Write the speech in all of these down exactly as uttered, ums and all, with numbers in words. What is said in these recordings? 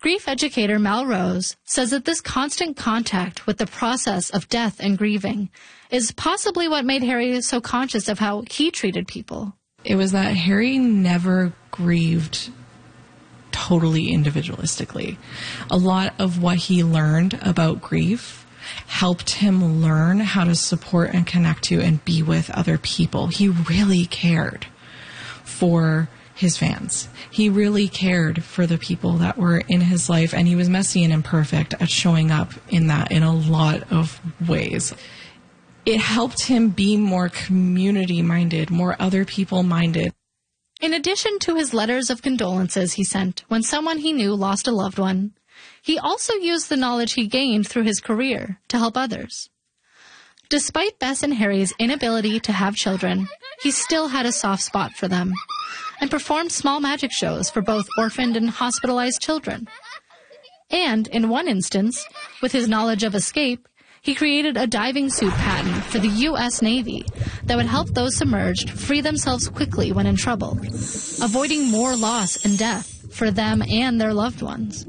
Grief educator Mel Rose says that this constant contact with the process of death and grieving is possibly what made Harry so conscious of how he treated people. It was that Harry never grieved totally individualistically. A lot of what he learned about grief helped him learn how to support and connect to and be with other people. He really cared for his fans. He really cared for the people that were in his life, and he was messy and imperfect at showing up in that in a lot of ways. It helped him be more community-minded, more other people-minded. In addition to his letters of condolences he sent when someone he knew lost a loved one, he also used the knowledge he gained through his career to help others. Despite Bess and Harry's inability to have children, he still had a soft spot for them and performed small magic shows for both orphaned and hospitalized children. And in one instance, with his knowledge of escape, he created a diving suit patent for the U S Navy that would help those submerged free themselves quickly when in trouble, avoiding more loss and death for them and their loved ones.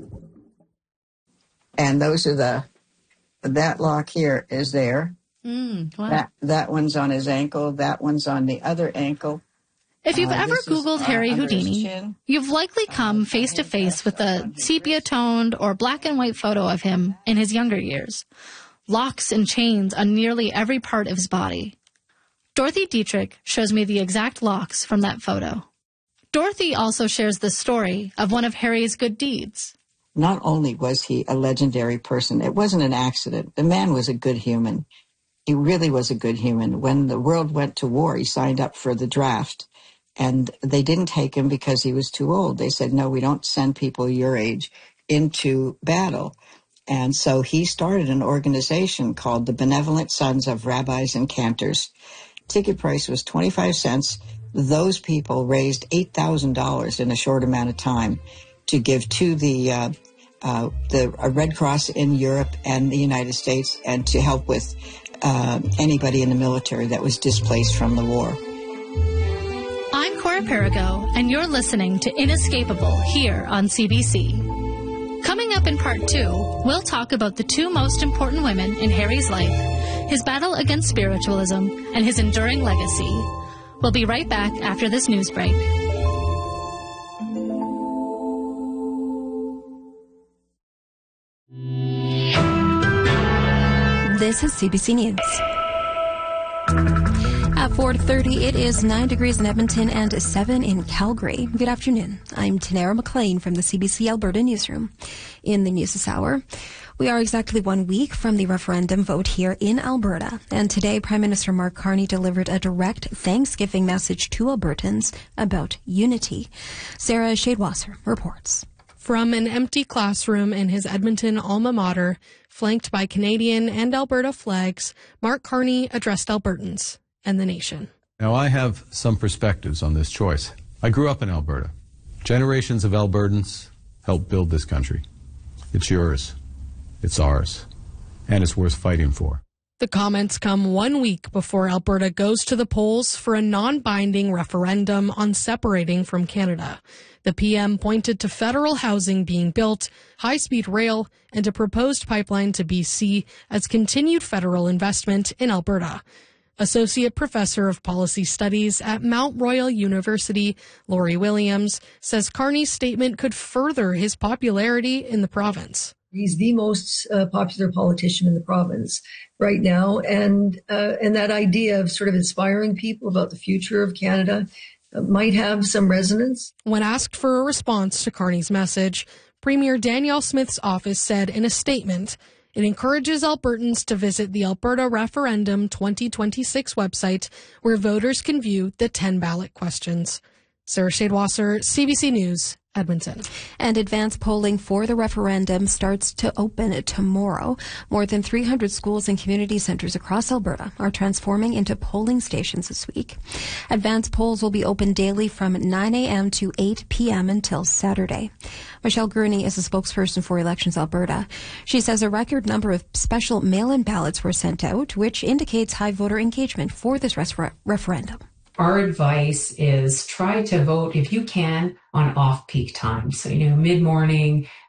And those are the, that lock here is there. Mm, wow. That, that one's on his ankle. That one's on the other ankle. If you've uh, ever Googled is, uh, Harry Houdini, you've likely come face to face with a sepia-toned or black and white photo of him in his younger years. Locks and chains on nearly every part of his body. Dorothy Dietrich shows me the exact locks from that photo. Dorothy also shares the story of one of Harry's good deeds. Not only was he a legendary person, it wasn't an accident. The man was a good human. He really was a good human. When the world went to war, he signed up for the draft, and they didn't take him because he was too old. They said, no, we don't send people your age into battle. And so he started an organization called the Benevolent Sons of Rabbis and Cantors. Ticket price was twenty-five cents. Those people raised eight thousand dollars in a short amount of time to give to the uh, uh, the uh, Red Cross in Europe and the United States, and to help with uh, anybody in the military that was displaced from the war. I'm Cora Perigo, and you're listening to Inescapable here on C B C. Coming up in part two, we'll talk about the two most important women in Harry's life, his battle against spiritualism, and his enduring legacy. We'll be right back after this news break. This is C B C News. At four thirty, it is nine degrees in Edmonton and seven in Calgary. Good afternoon. I'm Tanara McLean from the C B C Alberta Newsroom. In the news this hour, we are exactly one week from the referendum vote here in Alberta. And today, Prime Minister Mark Carney delivered a direct Thanksgiving message to Albertans about unity. Sarah Shadewasser reports. From an empty classroom in his Edmonton alma mater, flanked by Canadian and Alberta flags, Mark Carney addressed Albertans and the nation. Now, I have some perspectives on this choice. I grew up in Alberta. Generations of Albertans helped build this country. It's yours. It's ours. And it's worth fighting for. The comments come one week before Alberta goes to the polls for a non-binding referendum on separating from Canada. The P M pointed to federal housing being built, high-speed rail, and a proposed pipeline to B C as continued federal investment in Alberta. Associate Professor of Policy Studies at Mount Royal University, Laurie Williams, says Carney's statement could further his popularity in the province. He's the most uh, popular politician in the province right now, and uh, and that idea of sort of inspiring people about the future of Canada uh, might have some resonance. When asked for a response to Carney's message, Premier Danielle Smith's office said in a statement, it encourages Albertans to visit the Alberta Referendum twenty twenty-six website, where voters can view the ten ballot questions. Sarah Shadewasser, C B C News, Edmonton. And advance polling for the referendum starts to open tomorrow. More than three hundred schools and community centres across Alberta are transforming into polling stations this week. Advance polls will be open daily from nine a.m. to eight p.m. until Saturday. Michelle Gurney is a spokesperson for Elections Alberta. She says a record number of special mail-in ballots were sent out, which indicates high voter engagement for this res- referendum. Our advice is try to vote, if you can, on off-peak times. So, you know, mid-morning,